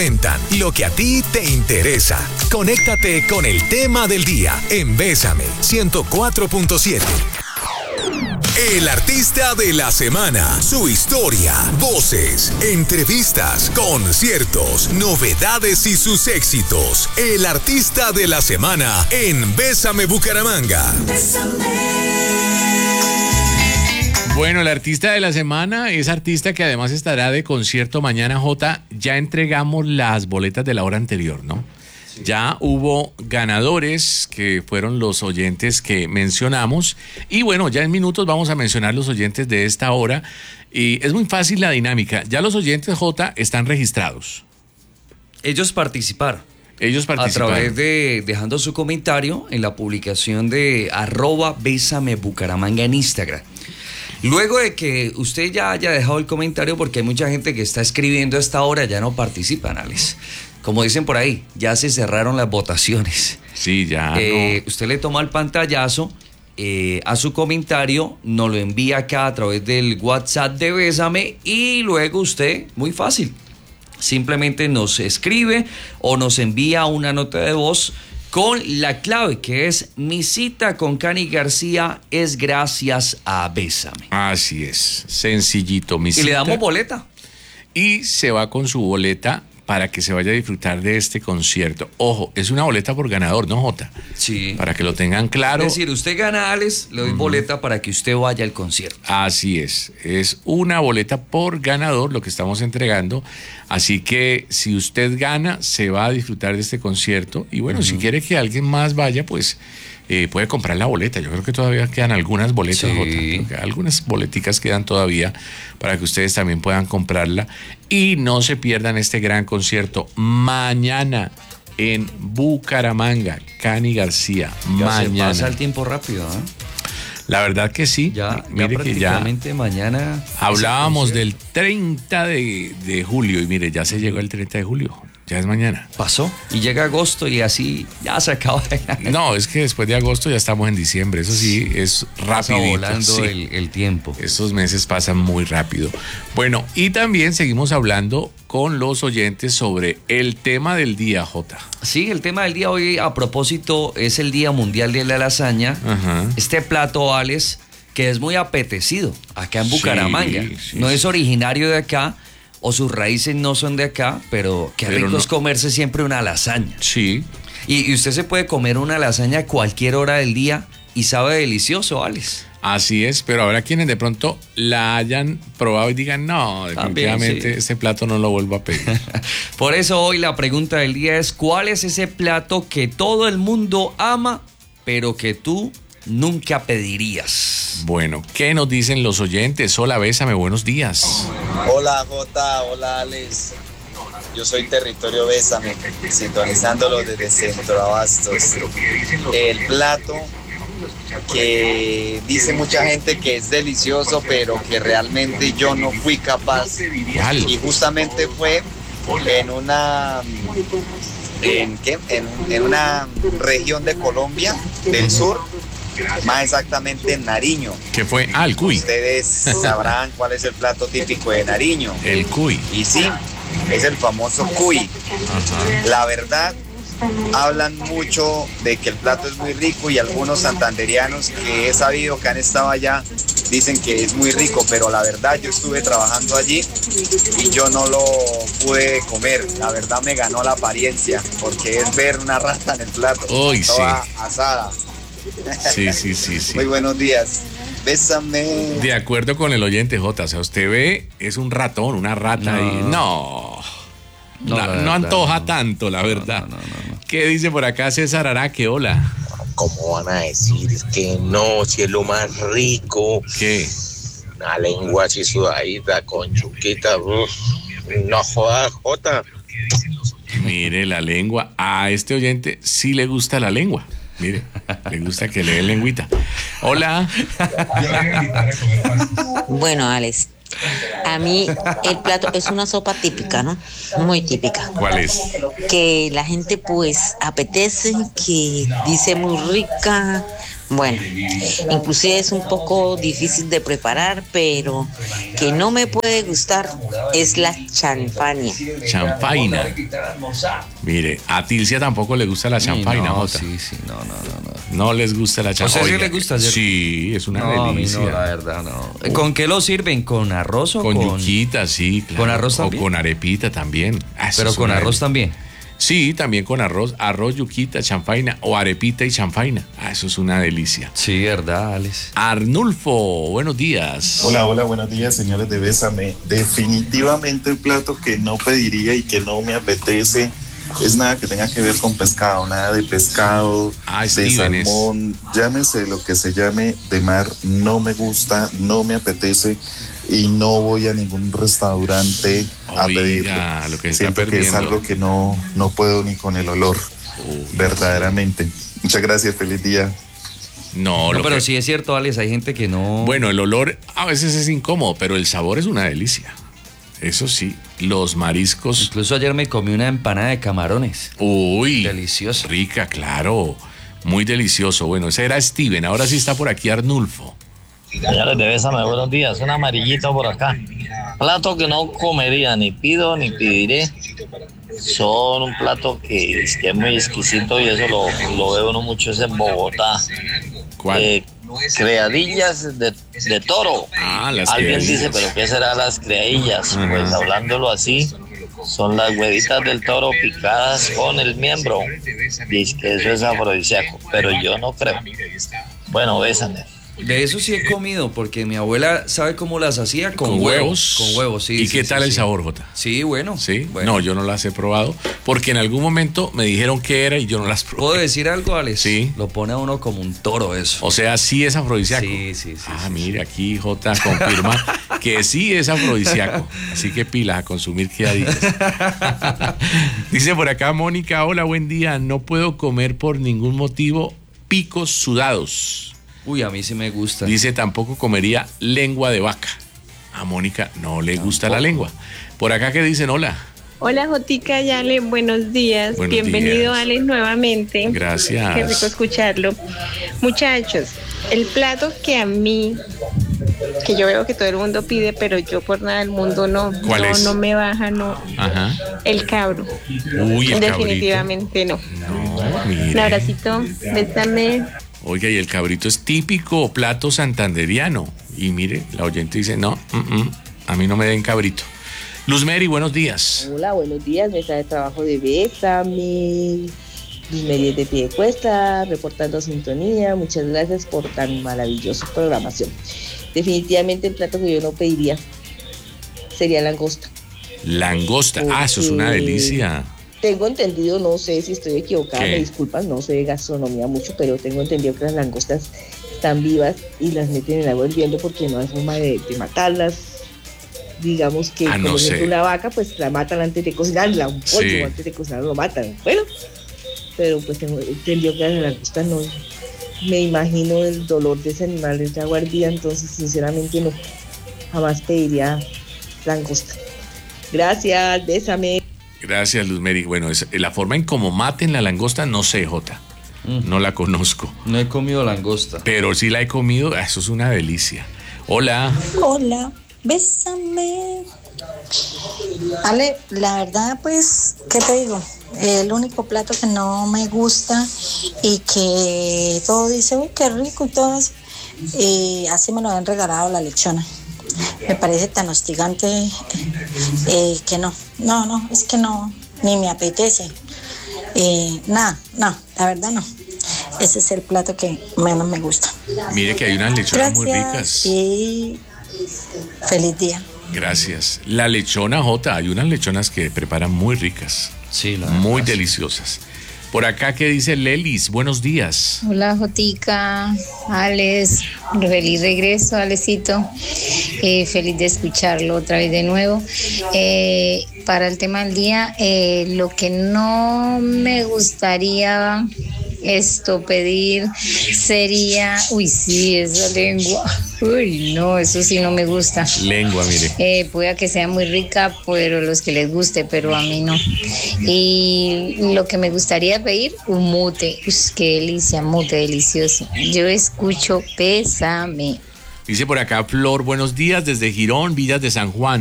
Lo que a ti te interesa. Conéctate con el tema del día en Bésame 104.7. El artista de la semana, su historia, voces, entrevistas, conciertos, novedades y sus éxitos. El artista de la semana en Bésame Bucaramanga. Bueno, el artista de la semana es artista que además estará de concierto mañana, Jota. Ya entregamos las boletas de la hora anterior, ¿no? Sí. Ya hubo ganadores que fueron los oyentes que mencionamos. Y bueno, ya en minutos vamos a mencionar los oyentes de esta hora. Y es muy fácil la dinámica. Ya los oyentes, Jota, están registrados. Ellos participaron. A través de dejando su comentario en la publicación de @BésameBucaramanga en Instagram. Luego de que usted ya haya dejado el comentario, porque hay mucha gente que está escribiendo a esta hora, ya no participan, Alex. Como dicen por ahí, ya se cerraron las votaciones. Sí, ya. Usted le toma el pantallazo a su comentario, nos lo envía acá a través del WhatsApp de Bésame y luego usted, muy fácil, simplemente nos escribe o nos envía una nota de voz con la clave que es: mi cita con Cani García es gracias a Bésame. Así es, sencillito, mi cita. Y le damos boleta. Y se va con su boleta para que se vaya a disfrutar de este concierto. Ojo, es una boleta por ganador, ¿no, Jota? Sí. Para que lo tengan claro. Es decir, usted gana, Alex, le doy boleta para que usted vaya al concierto. Así es una boleta por ganador lo que estamos entregando. Así que si usted gana, se va a disfrutar de este concierto. Y bueno, si quiere que alguien más vaya, pues puede comprar la boleta. Yo creo que todavía quedan algunas boletas, sí. Algunas boleticas quedan todavía para que ustedes también puedan comprarla. Y no se pierdan este gran concierto mañana en Bucaramanga, Cani García. Mañana. Se pasa el tiempo rápido, ¿eh? La verdad que sí. Mire que prácticamente mañana. Hablábamos del 30 de julio y mire, ya se llegó el 30 de julio. Ya es mañana. Pasó y llega agosto y así ya se acaba. No, es que después de agosto ya estamos en diciembre. Eso sí, es rapidito. Está volando sí. el tiempo. Estos meses pasan muy rápido. Bueno, y también seguimos hablando con los oyentes sobre el tema del día, Jota. Sí, el tema del día hoy, a propósito, es el Día Mundial de la Lasaña. Ajá. Este plato, Alex, que es muy apetecido acá en Bucaramanga. Sí, no es originario de acá, o sus raíces no son de acá, pero qué rico es comerse siempre una lasaña. Sí. Y usted se puede comer una lasaña a cualquier hora del día y sabe delicioso, Alex. Así es, pero habrá quienes de pronto la hayan probado y digan, no, definitivamente este plato no lo vuelvo a pedir. Por eso hoy la pregunta del día es: ¿cuál es ese plato que todo el mundo ama, pero que tú nunca pedirías? Bueno, ¿qué nos dicen los oyentes? Hola, Bésame, buenos días. Hola, Jota, hola, Alex. Yo soy Territorio Bésame, sintonizándolo desde Centro Abastos. El plato que dice mucha gente que es delicioso, pero que realmente yo no fui capaz. Y justamente fue en una región de Colombia del sur, más exactamente en Nariño. ¿Qué fue? El cuy. Ustedes sabrán cuál es el plato típico de Nariño. El cuy. Y sí, es el famoso cuy. Ajá. La verdad, hablan mucho de que el plato es muy rico y algunos santanderianos que he sabido que han estado allá dicen que es muy rico, pero la verdad yo estuve trabajando allí y yo no lo pude comer. La verdad me ganó la apariencia, porque es ver una rata en el plato, toda asada. Sí. Muy buenos días. Bésame. De acuerdo con el oyente, Jota. O sea, usted ve, es un ratón, una rata ahí. No antoja tanto, la verdad. No. ¿Qué dice por acá César Araque? Hola. ¿Cómo van a decir que no? Si es lo más rico. ¿Qué? Una lengua así sudadita con chuquita. No jodas, Jota. Mire, la lengua. A este oyente sí le gusta la lengua. Mire, le gusta que le dé lengüita. Hola. Bueno, Alex, a mí el plato es una sopa típica, ¿no? Muy típica. ¿Cuál es? Que la gente pues apetece, que dice muy rica, Bueno, inclusive es un poco difícil de preparar, pero que no me puede gustar es la chanfaina. Champaina. Mire, a Tilcia tampoco le gusta la champaina, no, Jota. sí, no. No les gusta la champaina. ¿A usted sí le gusta, cierto? Sí, es una No, a mí delicia. no, la verdad, no. ¿Con qué lo sirven? ¿Con arroz o Con con...? yuquita, sí, claro. ¿Con arroz también? O con arepita también. Eso Pero es con una arroz delicia. también. Sí, también con arroz, yuquita, chanfaina o arepita y chanfaina. Eso es una delicia. Sí, verdad, Alex. Arnulfo, buenos días. Hola, buenos días, señores de Bésame. Definitivamente el plato que no pediría y que no me apetece es nada que tenga que ver con pescado, nada de pescado, de Steven salmón, llámese lo que se llame, de mar, no me gusta, no me apetece y no voy a ningún restaurante a pedirlo. Lo que está Siento que es perdiendo. algo que no puedo ni con el olor, verdaderamente. Muchas gracias, feliz día. No, No, pero que- sí es cierto, Alex, hay gente que no... Bueno, el olor a veces es incómodo, pero el sabor es una delicia. Eso sí, los mariscos. Incluso ayer me comí una empanada de camarones. Uy. Delicioso. Rica, claro. Muy delicioso. Bueno, ese era Steven. Ahora sí está por aquí Arnulfo. Señores de Bésame, buenos días. Un amarillito por acá. Plato que no comería, ni pido ni pediré. Son un plato que es muy exquisito y eso lo veo uno mucho es en Bogotá. ¿Cuál? Creadillas de toro. Las Alguien creadillas. dice, ¿pero qué será las creadillas? Pues hablándolo así, son las huevitas del toro picadas con el miembro. Dice que eso es afrodisíaco, pero yo no creo. Bueno, bésame. De eso sí he comido, porque mi abuela sabe cómo las hacía con huevos. Con huevos, sí. ¿Y sí, qué sí, tal el sí. sabor, Jota? Sí, bueno. Sí. Bueno. No, yo no las he probado porque en algún momento me dijeron que era y yo no las probé. ¿Puedo decir algo, Alex? Sí. Lo pone a uno como un toro eso. O sea, sí es afrodisíaco. Sí. Mire, aquí Jota confirma que sí es afrodisíaco. Así que pilas a consumir criadillas. Dice por acá Mónica, hola, buen día. No puedo comer por ningún motivo picos sudados. Uy, a mí sí me gusta. Dice, tampoco comería lengua de vaca. A Mónica no le gusta la lengua. Por acá que dicen, hola. Hola Jotica, Yale, buenos días. Buenos Bienvenido días. Alex nuevamente. Gracias. Qué rico escucharlo. Muchachos, el plato que a mí, que yo veo que todo el mundo pide, pero yo por nada del mundo no. ¿Cuál es? No me baja, no. Ajá. El cabro. Uy, el Definitivamente no. cabrito. Mire. Un abracito, bésame. Oiga, y el cabrito es típico plato santanderiano. Y mire, la oyente dice, no, a mí no me den cabrito. Luz Mary, buenos días. Hola, buenos días, mesa de trabajo de Bésame. Luz Mary de Piedecuesta, reportando sintonía. Muchas gracias por tan maravillosa programación. Definitivamente el plato que yo no pediría sería langosta. Langosta, eso es una delicia. Tengo entendido, no sé si estoy equivocada, ¿Qué? me disculpan, no sé de gastronomía mucho, pero tengo entendido que las langostas están vivas y las meten en agua hirviendo porque no hay forma de matarlas. Digamos que no como sé. es una vaca, pues la matan antes de cocinarla, un pollo Sí. antes de cocinarlo lo matan. Bueno, pero pues tengo entendido que las langostas no. Me imagino el dolor de ese animal de agua hervida, entonces sinceramente no, jamás pediría langosta. Gracias, bésame. Gracias, Luz Mary. Bueno, la forma en cómo maten la langosta, no sé, Jota. No la conozco. No he comido langosta. Pero sí la he comido, eso es una delicia. Hola. Hola, bésame. Ale, la verdad, pues, ¿qué te digo? El único plato que no me gusta y que todo dice, uy, qué rico y todo eso, así me lo han regalado la lechona. Me parece tan hostigante que no, es que no, ni me apetece. Nada, no, la verdad no. Ese es el plato que menos me gusta. Mire que hay unas lechonas muy ricas. Gracias y feliz día. Gracias. La lechona, Jota, hay unas lechonas que preparan muy ricas. Sí, muy deliciosas. Por acá que dice Lelis, buenos días. Hola Jotica, Alex, feliz regreso, Alecito, feliz de escucharlo otra vez de nuevo. Para el tema del día, lo que no me gustaría esto pedir sería, uy, sí, esa lengua. Uy, no, eso sí no me gusta. Lengua, mire. Pueda que sea muy rica, pero los que les guste, pero a mí no. Y lo que me gustaría pedir, un mute. Uy, qué delicia, mute delicioso. Yo escucho Bésame. Dice por acá Flor, buenos días desde Girón, Villas de San Juan.